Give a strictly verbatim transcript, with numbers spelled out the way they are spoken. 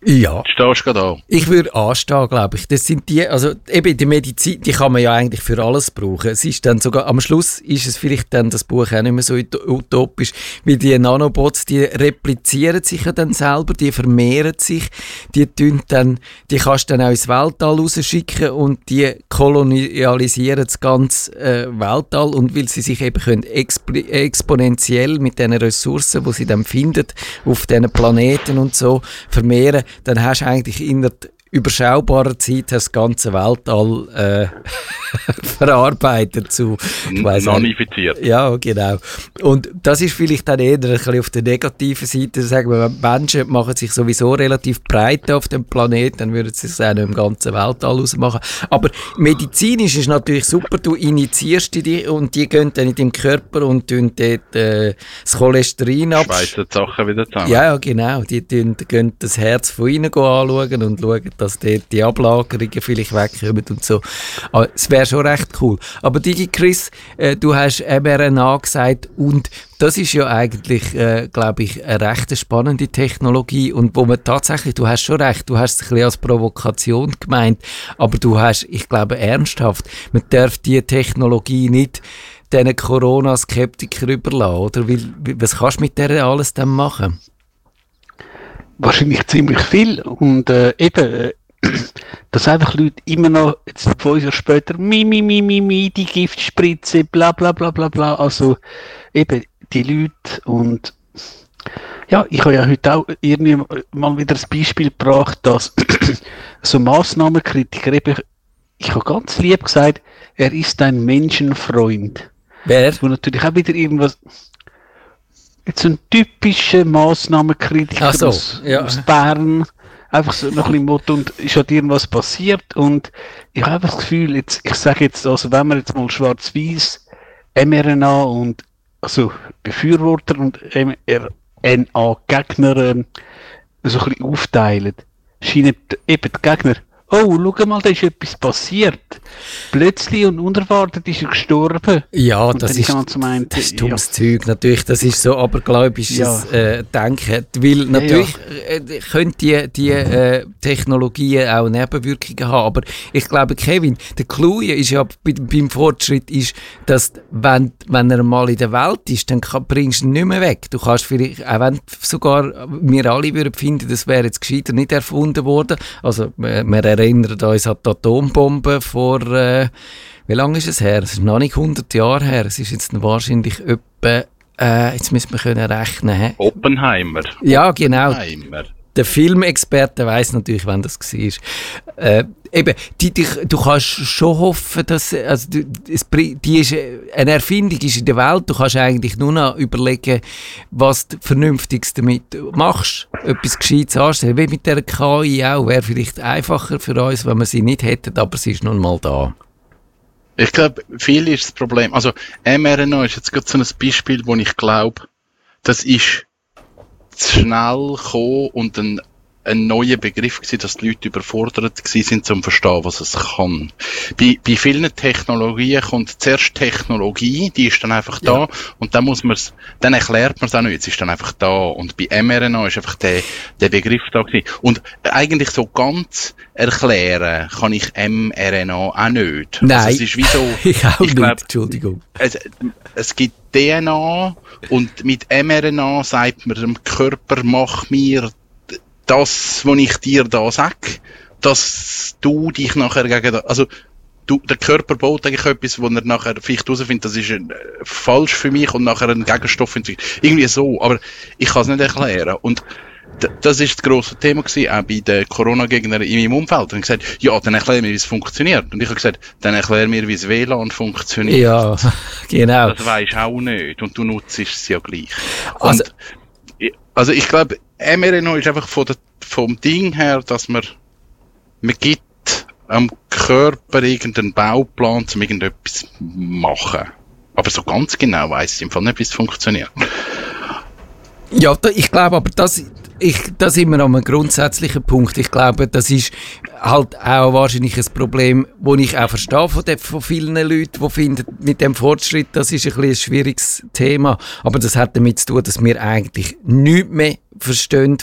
Ja. Stehst du gerade an? Ich würde anstehen, glaube ich. Das sind die, also eben die Medizin, die kann man ja eigentlich für alles brauchen. Es ist dann sogar, am Schluss ist es vielleicht dann das Buch auch nicht mehr so utopisch, weil die Nanobots, die replizieren sich ja dann selber, die vermehren sich, die tun dann, die kannst du dann auch ins Weltall rausschicken und die kolonialisieren das ganze äh, Weltall, und weil sie sich eben können exp- exponentiell mit den Ressourcen, die sie dann finden, auf diesen Planeten und so, vermehren, dann hast du eigentlich in der überschaubarer Zeit das ganze Weltall äh, verarbeitet zu... Nanifiziert. Ja, genau. Und das ist vielleicht dann eher ein bisschen auf der negativen Seite. Sagen wir, Menschen machen sich sowieso relativ breit auf dem Planeten, dann würden sie es auch nicht im ganzen Weltall ausmachen. Aber medizinisch ist natürlich super, du injizierst die und die gehen dann in deinem Körper und tun dort äh, das Cholesterin ab. Schweissen die Sachen wieder zusammen. Ja, genau. Die tun, gehen das Herz von innen anschauen und schauen, dass dort die Ablagerungen vielleicht wegkommen und so. Aber es wäre schon recht cool. Aber Digi Chris, äh, du hast M R N A gesagt, und das ist ja eigentlich, äh, glaube ich, eine recht spannende Technologie, und wo man tatsächlich, du hast schon recht, du hast es ein bisschen als Provokation gemeint, aber du hast, ich glaube, ernsthaft, man darf diese Technologie nicht diesen Corona-Skeptikern überlassen, oder? Weil, was kannst du mit der alles dann machen? Wahrscheinlich ziemlich viel, und äh, eben, äh, dass einfach Leute immer noch, jetzt fünf Jahre später, mi, mi, mi, mi, mi, die Giftspritze, bla, bla, bla, bla, bla, also eben die Leute, und ja, ich habe ja heute auch irgendwie mal wieder das Beispiel gebracht, dass so Massnahmenkritiker eben, ich habe ganz lieb gesagt, er ist ein Menschenfreund. Wer? Wo natürlich auch wieder irgendwas... Jetzt so ein typischer Massnahmenkritiker so, aus, ja. aus Bern, einfach so noch ein bisschen Motto, und ist halt irgendwas passiert, und ich habe einfach das Gefühl, jetzt, ich sage jetzt, also wenn wir jetzt mal schwarz-weiß M R N A und also Befürworter und M R N A-Gegner ähm, so ein bisschen aufteilen, scheinen eben die Gegner, oh, schau mal, da ist etwas passiert. Plötzlich und unerwartet ist er gestorben. Ja, und das ist, meint, das ist dummes ja. Zeug. Natürlich, das ist so abergläubisches ja. äh, Denken. Weil natürlich ja, ja. Äh, können die, die äh, Technologien auch Nebenwirkungen haben. Aber ich glaube, Kevin, der Clou ist ja bei, beim Fortschritt, ist, dass wenn, wenn er mal in der Welt ist, dann kann, bringst du ihn nicht mehr weg. Du kannst vielleicht, auch wenn sogar wir alle würden finden, das wäre jetzt gescheiter nicht erfunden worden. Also, wir, wir erinnern uns an die Atombombe vor, äh, wie lange ist es her? Es ist noch nicht hundert Jahre her. Es ist jetzt wahrscheinlich etwa, äh, jetzt müssen wir können rechnen. He? Oppenheimer. Ja, genau. Oppenheimer. Der Filmexperte weiss natürlich, wann das war. Äh, eben, die, die, du kannst schon hoffen, dass, also, du, es, die ist, eine Erfindung ist in der Welt, du kannst eigentlich nur noch überlegen, was du Vernünftiges damit machst, etwas Gescheites anstellen. Wie mit der K I auch, wäre vielleicht einfacher für uns, wenn wir sie nicht hätten, aber sie ist nun mal da. Ich glaube, viel ist das Problem, also M R N A ist jetzt gerade so ein Beispiel, wo ich glaube, das ist zu schnell gekommen und ein, ein neuer Begriff gewesen, dass die Leute überfordert gewesen sind, um zu verstehen, was es kann. Bei, bei vielen Technologien kommt zuerst Technologie, die ist dann einfach da, ja. Und dann muss man's, dann erklärt man es auch nicht, es ist dann einfach da. Und bei M R N A ist einfach der, der Begriff da gewesen. Und eigentlich so ganz erklären kann ich M R N A auch nicht. Nein, also es ist wie so, ich auch ich glaub, nicht, Entschuldigung. Es, es gibt D N A und mit M R N A sagt man dem Körper, mach mir das, was ich dir da sage, dass du dich nachher gegen, also du, der Körper baut eigentlich etwas, wo er nachher vielleicht herausfindet, das ist äh, falsch für mich und nachher einen Gegenstoff entwickelt. Irgendwie so, aber ich kann es nicht erklären. Und d- das ist das grosse Thema gewesen, auch bei den Corona-Gegnern in meinem Umfeld. Und ich gesagt, ja, dann erklär mir, wie es funktioniert. Und ich habe gesagt, dann erklär mir, wie das W L A N funktioniert. Ja, genau. Das weisst du auch nicht und du nutzt es ja gleich. Also, und, also ich glaube, M R N A ist einfach von der, vom Ding her, dass man, man gibt am Körper irgendeinen Bauplan, um irgendetwas zu machen. Aber so ganz genau weiss ich im Fall nicht, wie es funktioniert. Ja, da, ich glaube aber, das, ich, da sind wir an einem grundsätzlichen Punkt. Ich glaube, das ist halt auch wahrscheinlich ein Problem, das ich auch verstehe von, de, von vielen Leuten, die finden, mit dem Fortschritt, das ist ein, bisschen ein schwieriges Thema. Aber das hat damit zu tun, dass wir eigentlich nichts mehr verstehen